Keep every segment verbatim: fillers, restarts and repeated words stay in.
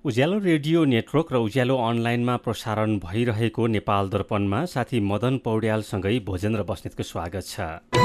उज्यालो radio network र उज्यालो अनलाइनमा प्रसारण भइरहेको नेपाल दर्पणमा साथी मदन पौड्यालसँगै भोजेन्द्र बस्नेतको स्वागत छ।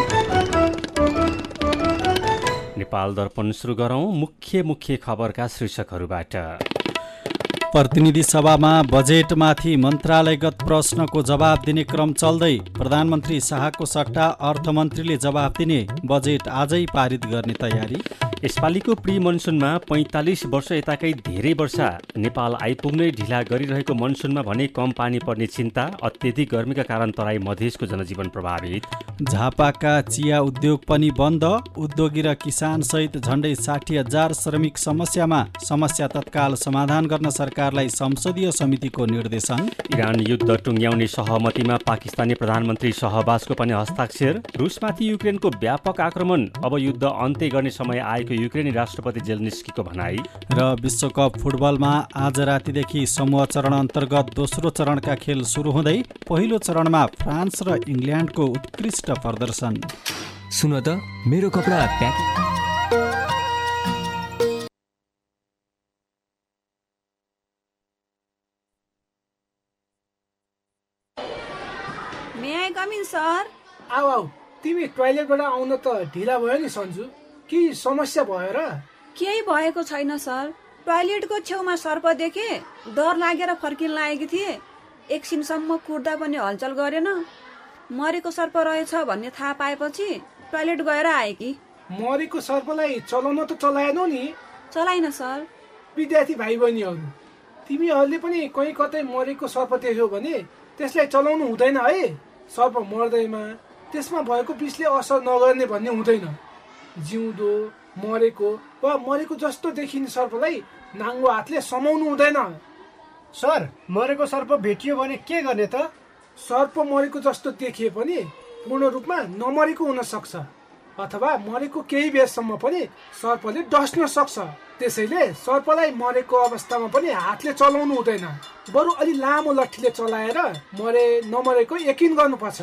नेपाल दर्पण सुरु गरौं मुख्य मुख्य खबरका शीर्षकहरूबाट। प्रतिनिधि सभामा बजेटमाथि मन्त्रालयगत प्रश्नको जवाब दिने क्रम चल्दै, प्रधानमन्त्री शाहको सट्टा अर्थमन्त्रीले जवाब दिने, बजेट आजै पारित गर्ने तयारी। यसपालिको प्री मनसुनमा पैँतालिस वर्ष यताकै धेरै वर्षा नेपाल आइपुग्नै ढिला गरिरहेको मनसुनमा भने कम पानी पर्ने चिन्ता, अत्यधिक गर्मीका कारण तराई मधेसको जनजीवन प्रभावित। झापाका चिया उद्योग पनि बन्द, उद्योगी र किसान सहित झण्डै साठी हजार श्रमिक समस्यामा, समस्या तत्काल समाधान गर्न सरकारलाई संसदीय समितिको निर्देशन। इरान युद्ध टुङ्ग्याउने सहमतिमा पाकिस्तानी प्रधानमन्त्री शहबाजको पनि हस्ताक्षर। रुसमाथि युक्रेनको व्यापक आक्रमण, अब युद्ध अन्त्य गर्ने समय आएको युक्रेनी राष्ट्रपति जेलेन्स्कीको भनाई। र विश्वकप फुटबलमा आज रातिदेखि समूह चरण अन्तर्गत दोस्रो चरणका खेल सुरु हुँदै, पहिलो चरणमा फ्रान्स र इङ्ल्यान्डको उत्कृष्ट प्रदर्शन। सुन त मेरो कपडा pack. May I com in sir? आऊ आऊ, तिमी टोयलेटबाट आउन त ढिला भयो नि सन्जु, के समस्या भयो र? केही भएको छैन सर, टोयलेटको छेउमा सर्प देखे, डर लागेर फर्किन लागेकी थिए। एकछिनसम्म कुर्दा पनि हलचल गरेन, मरेको सर्प रहेछ भन्ने थाहा पाएपछि टोयलेट गएर आए कि। मरेको सर्पलाई चलाउन त चलाएनौ नि? चलाइन सर। विद्यार्थी भाइ बहिनीहरू, तिमीहरूले पनि कहीँ कतै मरेको सर्प देख्यौ भने त्यसलाई चलाउनु हुँदैन है। सर्प मर्दैमा त्यसमा भएको विषले असर नगर्ने भन्ने हुँदैन। जिउँदो, मरेको वा मरेको जस्तो देखिने सर्पलाई नाङ्गो हातले समाउनु हुँदैन। सर, मरेको सर्प भेटियो भने के गर्ने त? सर्प मरेको जस्तो देखिए पनि पूर्ण रूपमा नमरेको हुन सक्छ, अथवा मरेको केही बेरसम्म पनि सर्पले डस्न सक्छ। त्यसैले सर्पलाई मरेको अवस्थामा पनि हातले चलाउनु हुँदैन, बरु अलि लामो लट्ठीले चलाएर मरे नमरेको यकिन गर्नुपर्छ।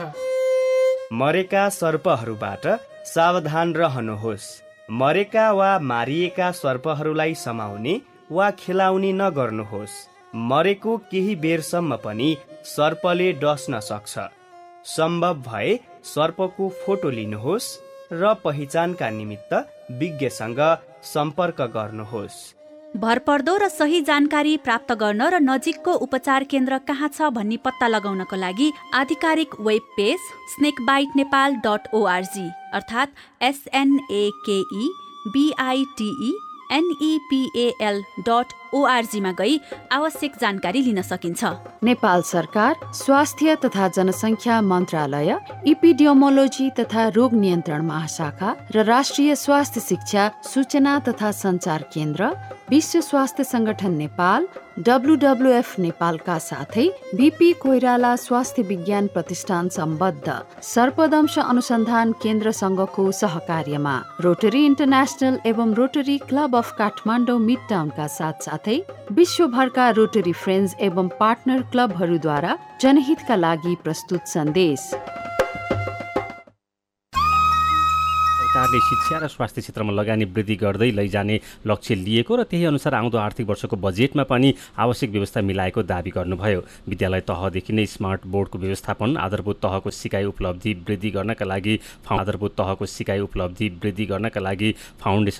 मरेका सर्पहरूबाट सावधान रहनुहोस्। मरेका वा मारिएका सर्पहरूलाई समाउने वा खेलाउने नगर्नुहोस्। मरेको केही बेरसम्म पनि सर्पले डस्न सक्छ। सम्भव भए सर्पको फोटो लिनुहोस् र पहिचानका निमित्त विज्ञसँग सम्पर्क गर्नुहोस्। भरपर्दो र सही जानकारी प्राप्त गर्न र नजिकको उपचार केन्द्र कहाँ छ भन्ने पत्ता लगाउनको लागि आधिकारिक web page स्नेकबाइट Nepal dot ORG अर्थात् एसएनएकेई बिआइटिई एनइपिएल डट ओआरजीमा गई आवश्यक जानकारी लिन सकिन्छ। नेपाल सरकार, स्वास्थ्य तथा जनसङ्ख्या मन्त्रालय, इपिडियोमोलोजी तथा रोग नियन्त्रण महाशाखा र राष्ट्रिय स्वास्थ्य शिक्षा सूचना तथा सञ्चार केन्द्र, विश्व स्वास्थ्य संगठन नेपाल, डब्लुडब्लुएफ नेपालका साथै बिपी कोइराला स्वास्थ्य विज्ञान प्रतिष्ठान सम्बद्ध सर्पदंश अनुसन्धान केन्द्रसँगको सहकार्यमा रोटरी इन्टरनेसनल एवं rotary club of Kathmandu mid टाउनका साथ साथै विश्वभरका रोटरी फ्रेन्ड्स एवं पार्टनर क्लबहरूद्वारा जनहितका लागि प्रस्तुत सन्देश। सरकारले शिक्षा र स्वास्थ्य क्षेत्रमा लगानी वृद्धि गर्दै लैजाने लक्ष्य लिएको र त्यही अनुसार आउँदो आर्थिक वर्षको बजेटमा पनि आवश्यक व्यवस्था मिलाएको दावी गर्नुभयो। विद्यालय तहदेखि नै स्मार्ट बोर्डको व्यवस्थापन, आधारभूत तहको सिकाइ उपलब्धि वृद्धि गर्नका लागि आधारभूत तहको सिकाइ उपलब्धि वृद्धि गर्नका लागि फाउन्डेसन